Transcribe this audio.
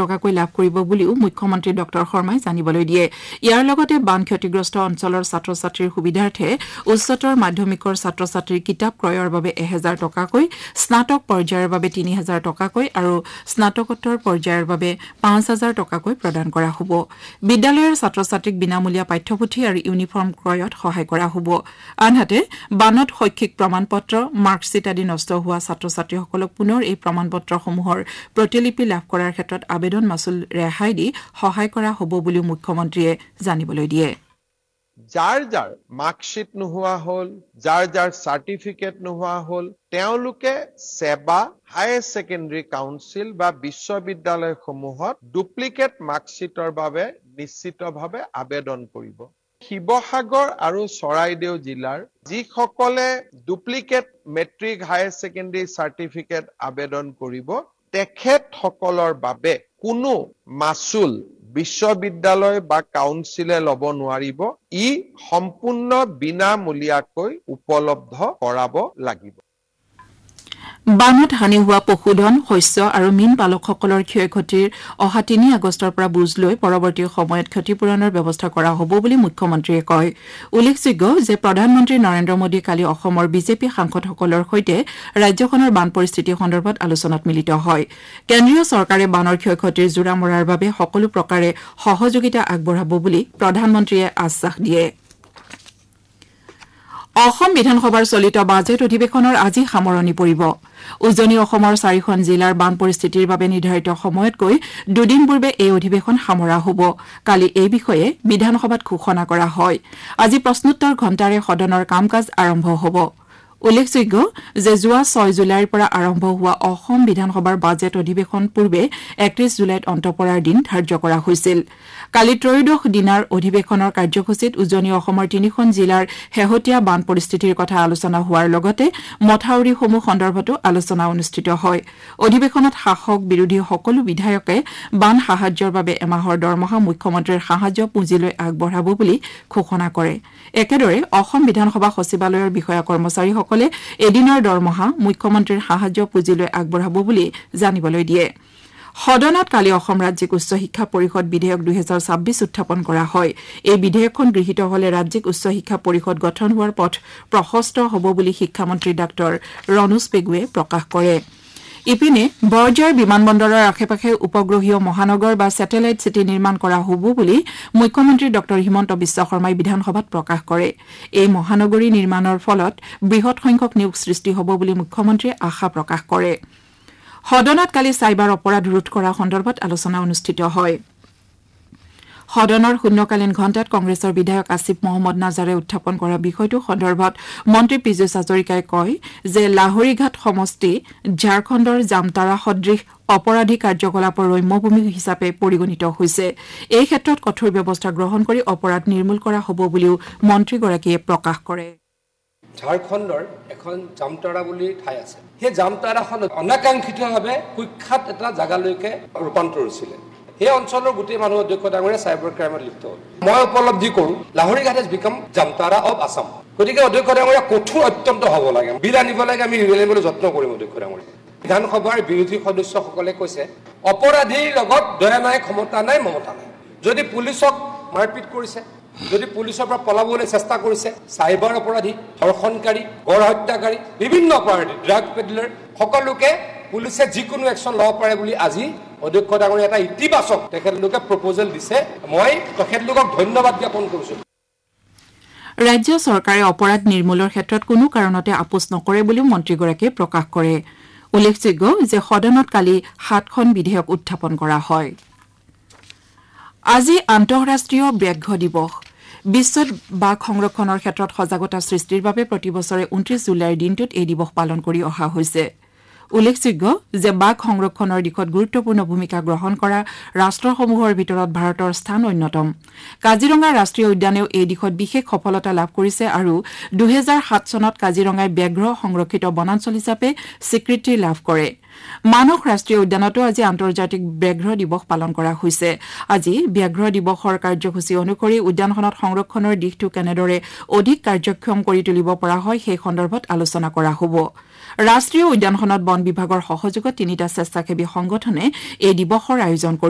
টকাকৈ লাভ কৰিব বুলিও মুখ্যমন্ত্ৰী ডক্টৰ শৰ্মাই জানিবলৈ দিয়ে ইয়াৰ লগতে বান ক্ষতিগ্ৰস্ত অঞ্চলৰ ছাত্ৰ-ছাত্ৰীৰ সুবিধাৰ্থে উচ্চতৰ মাধ্যমিকৰ ছাত্ৰ-ছাত্ৰীৰ কিতাপ ক্ৰয়ৰ বাবে 1000 টকাকৈ স্নাতক পৰ্যায়ৰ বাবে 3000 টকাকৈ আৰু স্নাতকোত্তৰ পৰ্যায়ৰ বাবে 5000 টকাকৈ প্ৰদান কৰা হ'ব বিদ্যালয়ৰ ছাত্ৰ-ছাত্ৰীক বিনামূলীয়া পাঠ্যপুথি আৰু ইউনিফৰ্ম ক্ৰয়ত সহায় কৰা হ'ব আনহাতে বানত শৈক্ষিক প্ৰমাণপত্ৰ মাৰ্কশ্বিট আদি নষ্ট হোৱা ছাত্ৰ-ছাত্ৰীসকলক পুনৰ এই প্ৰমাণপত্ৰসমূহৰ প্ৰতিলিপি লাভ কৰাৰ ক্ষেত্ৰত আবেদন মাচুল ৰেহাই দি সহায় কৰা হ'ব বুলি মুখ্যমন্ত্ৰীয়ে জানিবলৈ দিয়ে যাৰ মাৰ্কশ্বিট নোহোৱা হ'ল যাৰ চাৰ্টিফিকেট নোহোৱা হ'ল তেওঁলোকে সেবা হায়াৰ সেকেন্ডাৰী কাউন্সিল বা বিশ্ববিদ্যালয়সমূহত ডুপ্লিকেট মাৰ্কশ্বিটৰ বাবে নিশ্চিতভাৱে আবেদন কৰিব শিৱসাগৰ আৰু চৰাইদেউ জিলাৰ যিসকলে duplicate matric higher secondary certificate আবেদন কৰিব তেখেতসকলৰ বাবে কোনো মাচুল বিশ্ববিদ্যালয় বা কাউন্সিলে ল'ব নোৱাৰিব ই সম্পূৰ্ণ বিনামূলীয়াকৈ উপলব্ধ কৰাব লাগিব বানত হানি হোৱা পশুধন শস্য আৰু মীন পালকসকলৰ ক্ষয়ক্ষতিৰ অহা 3 আগষ্টৰ পৰা বুজ লৈ পৰৱৰ্তী সময়ত ক্ষতিপূৰণৰ ব্যৱস্থা কৰা হ'ব বুলি মুখ্যমন্ত্ৰীয়ে কয় উল্লেখযোগ্য যে প্ৰধানমন্ত্ৰী নৰেন্দ্ৰ মোদী কালি অসমৰ বিজেপি সাংসদসকলৰ সৈতে ৰাজ্যখনৰ বান পৰিস্থিতি সন্দৰ্ভত আলোচনাত মিলিত হয় কেন্দ্ৰীয় চৰকাৰে বানৰ ক্ষয়ক্ষতিৰ জোৰা মৰাৰ বাবে সকলো প্ৰকাৰে সহযোগিতা আগবঢ়াব বুলি প্ৰধানমন্ত্ৰীয়ে আশ্বাস দিয়ে অসম বিধানসভাৰ চলিত বাজেট অধিৱেশনৰ আজি সামৰণি পৰিব উজনি অসমৰ 4খন জিলাৰ বান পৰিস্থিতিৰ বাবে নিৰ্ধাৰিত সময়তকৈ দুদিন পূৰ্বে এই অধিৱেশন সামৰা হ'ব কালি এই বিষয়ে বিধানসভাত ঘোষণা কৰা হয় আজি প্ৰশ্নোত্তৰ ঘণ্টাৰে সদনৰ কাম-কাজ আৰম্ভ হ'ব উল্লেখযোগ্য যে যোৱা 6 জুলাইৰ পৰা আৰম্ভ হোৱা অসম বিধানসভাৰ বাজেট অধিৱেশন পূৰ্বে 31 জুলাইত অন্ত পৰাৰ দিন ধাৰ্য কৰা হৈছিল কালি ত্ৰয়োদশ দিনাৰ অধিৱেশনৰ কাৰ্যসূচীত উজনি অসমৰ 3খন জিলাৰ হেহতীয়া বান পৰিস্থিতিৰ কথা আলোচনা হোৱাৰ লগতে মথাউৰিসমূহ সন্দৰ্ভতো আলোচনা অনুষ্ঠিত হয় অধিৱেশনত শাসক বিৰোধী সকলো বিধায়কে বান সাহায্যৰ বাবে এমাহৰ দৰমহা মুখ্যমন্ত্ৰীৰ সাহায্য পুঁজিলৈ আগবঢ়াব বুলি ঘোষণা কৰে একেদৰে অসম বিধানসভা সচিবালয়ৰ বিষয়া কৰ্মচাৰীসকলে এদিনৰ দৰমহা মুখ্যমন্ত্ৰীৰ সাহায্য পুঁজিলৈ আগবঢ়াব বুলি জানিবলৈ দিয়ে সদনত কালি অসম ৰাজ্যিক উচ্চ শিক্ষা পৰিষদ বিধেয়ক 2026 উত্থাপন কৰা হয় এই বিধেয়কখন গৃহীত হলে ৰাজ্যিক উচ্চ শিক্ষা পৰিষদ গঠন হোৱাৰ পথ প্ৰশস্ত হ'ব বুলি শিক্ষামন্ত্ৰী ডাক্তৰ ৰণোজ পেগুৱে প্ৰকাশ কৰে ইপিনে বৰজাৰ বিমানবন্দৰৰ আশে-পাশে উপগ্ৰহীয় মহানগৰ বা স্যাটেলাইট সিটি নিৰ্মাণ কৰা হ'ব বুলি মুখ্যমন্ত্ৰী ডক্টৰ হিমন্ত বিশ্ব শৰ্মাই বিধানসভাত প্ৰকাশ কৰে এই মহানগৰী নিৰ্মাণৰ ফলত বৃহৎ সংখ্যক নিয়োগ সৃষ্টি হ'ব বুলি মুখ্যমন্ত্ৰীয়ে আশা প্ৰকাশ কৰে সদনত কালি সাইবাৰ অপৰাধ ৰোধ কৰা সন্দৰ্ভত আলোচনা অনুষ্ঠিত হয় সদনৰ শূন্যকালীন ঘণ্টাত কংগ্ৰেছৰ বিধায়ক আসিফ মহম্মদ নাজাৰে উত্থাপন কৰা বিষয়টো সন্দৰ্ভত মন্ত্ৰী পীযুষ হাজৰিকাই কয় যে লাহৰীঘাট সমষ্টি ঝাৰখণ্ডৰ জামতাৰা সদৃশ অপৰাধী কাৰ্যকলাপৰ ৰম্যভূমি হিচাপে পৰিগণিত হৈছে এই ক্ষেত্ৰত কঠোৰ ব্যৱস্থা গ্ৰহণ কৰি অপৰাধ নিৰ্মূল কৰা হ'ব বুলিও মন্ত্ৰীগৰাকীয়ে প্ৰকাশ কৰে ঝাৰখণ্ডৰ এখন জামতাৰা বুলি ঠাই আছে সেই জামতাৰাখন অনাকাংক্ষিতভাৱে কুখ্যাত এটা জাগালৈকে ৰূপান্তৰ হৈছিল এই অঞ্চলৰ গোটেই মানুহ অধ্যক্ষ ডাঙৰে সাইবাৰ ক্ৰাইমত লিপ্ত হ'ল মই উপলব্ধি কৰোঁ Laharighat has become Jamtara of Assam গতিকে অধ্যক্ষ ডাঙৰে কঠোৰ অত্যন্ত হ'ব লাগে বিল আনিব লাগে আমি ৰিলেবলৈ যত্ন কৰিম অধ্যক্ষ ডাঙৰে বিধানসভাৰ বিৰোধী সদস্যসকলে কৈছে অপৰাধীৰ লগত দয়া নাই ক্ষমতা নাই মমতা নাই যদি পুলিচক মাৰপিট কৰিছে যদি পুলিচৰ পৰা পলাবলৈ চেষ্টা কৰিছে সাইবাৰ অপৰাধী ধৰ্ষণকাৰী গড় হত্যাকাৰী বিভিন্ন অপৰাধী ড্ৰাগ পেডলাৰ সকলোকে পুলিচে যিকোনো একশন ল'ব পাৰে বুলি আজি অধ্যক্ষ ডাঙৰে এটা ইতিবাচক তেখেতলোকে প্ৰপ'জেল দিছে মই তেখেতলোকক ধন্যবাদ জ্ঞাপন কৰিছো ৰাজ্য চৰকাৰে অপৰাধ নিৰ্মূলৰ ক্ষেত্ৰত কোনো কাৰণতে আপোচ নকৰে বুলি মন্ত্ৰীগৰাকীয়ে প্ৰকাশ কৰে উল্লেখযোগ্য যে সদনত কালি 7খন বিধেয়ক উত্থাপন কৰা হয় আজি আন্তঃৰাষ্ট্ৰীয় ব্যাঘ্ৰ দিৱস বিশ্বত বাঘ সংৰক্ষণৰ ক্ষেত্ৰত সজাগতা সৃষ্টিৰ বাবে প্ৰতি বছৰে 29 জুলাইৰ দিনটোত এই দিৱস পালন কৰি অহা হৈছে উল্লেখযোগ্য যে বাঘ সংৰক্ষণৰ দিশত গুৰুত্বপূৰ্ণ ভূমিকা গ্ৰহণ কৰা ৰাষ্ট্ৰসমূহৰ ভিতৰত ভাৰতৰ স্থান অন্যতম কাজিৰঙা ৰাষ্ট্ৰীয় উদ্যানেও এই দিশত বিশেষ সফলতা লাভ কৰিছে আৰু 2007 চনত কাজিৰঙাই ব্যাঘ্ৰ সংৰক্ষিত বনাঞ্চল হিচাপে স্বীকৃতি লাভ কৰে মানস ৰাষ্ট্ৰীয় উদ্যানতো আজি আন্তৰ্জাতিক ব্যাঘ্ৰ দিৱস পালন কৰা হৈছে আজি ব্যাঘ্ৰ দিৱসৰ কাৰ্যসূচী অনুসৰি উদ্যানখনত সংৰক্ষণৰ দিশটো কেনেদৰে অধিক কাৰ্যক্ষম কৰি তুলিব পৰা হয় সেই সন্দৰ্ভত আলোচনা কৰা হ'ব ৰাষ্ট্ৰীয় উদ্যানখনত বন বিভাগৰ সহযোগত 3টা স্বেচ্ছাসেৱী সংগঠনে এই দিৱসৰ আয়োজন